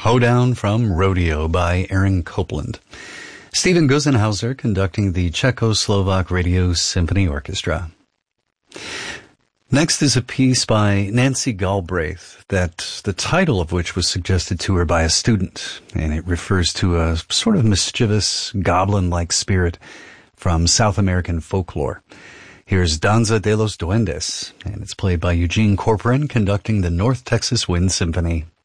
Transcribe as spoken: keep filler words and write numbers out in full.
Hoedown from Rodeo by Aaron Copland. Stephen Gusenhauser conducting the Czechoslovak Radio Symphony Orchestra. Next is a piece by Nancy Galbraith, that the title of which was suggested to her by a student, and it refers to a sort of mischievous, goblin-like spirit from South American folklore. Here's Danza de los Duendes, and it's played by Eugene Corporan conducting the North Texas Wind Symphony.